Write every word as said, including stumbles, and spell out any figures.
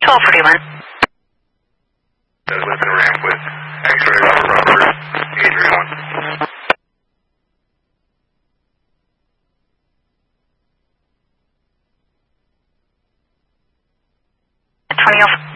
twelve forty-one. Listen ramp with X-ray rubber, Adrian one. twenty oh